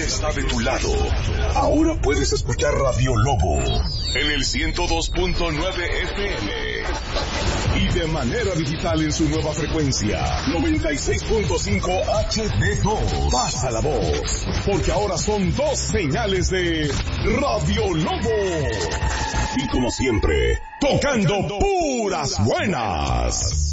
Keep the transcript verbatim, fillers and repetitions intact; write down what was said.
vida está de tu lado. Ahora puedes escuchar Radio Lobo en el ciento dos punto nueve F M y de manera digital en su nueva frecuencia noventa y seis punto cinco H D dos. Pasa la voz, porque ahora son dos señales de Radio Lobo. Y como siempre, tocando puras buenas.